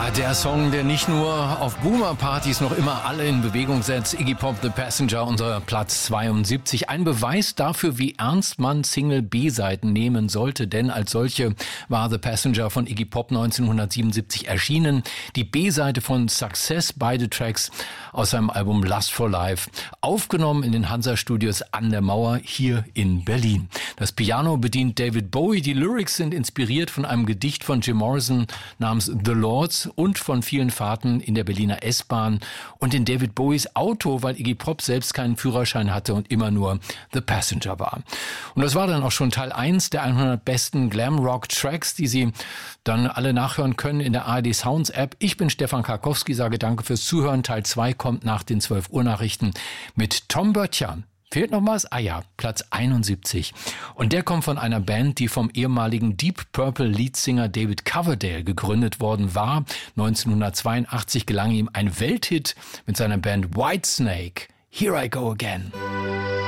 Der Song, der nicht nur auf Boomer-Partys noch immer alle in Bewegung setzt. Iggy Pop, The Passenger, unser Platz 72. Ein Beweis dafür, wie ernst man Single-B-Seiten nehmen sollte. Denn als solche war The Passenger von Iggy Pop 1977 erschienen. Die B-Seite von Success, beide Tracks aus seinem Album Lust for Life. Aufgenommen in den Hansa-Studios an der Mauer hier in Berlin. Das Piano bedient David Bowie. Die Lyrics sind inspiriert von einem Gedicht von Jim Morrison namens The Lords und von vielen Fahrten in der Berliner S-Bahn und in David Bowies Auto, weil Iggy Pop selbst keinen Führerschein hatte und immer nur The Passenger war. Und das war dann auch schon Teil 1 der 100 besten Glam-Rock-Tracks, die Sie dann alle nachhören können in der ARD Sounds App. Ich bin Stefan Karkowski, sage danke fürs Zuhören. Teil 2 kommt nach den 12 Uhr Nachrichten mit Tom Böttcher. Fehlt noch was? Ah ja, Platz 71. Und der kommt von einer Band, die vom ehemaligen Deep Purple Leadsinger David Coverdale gegründet worden war. 1982 gelang ihm ein Welthit mit seiner Band Whitesnake. Here I Go Again.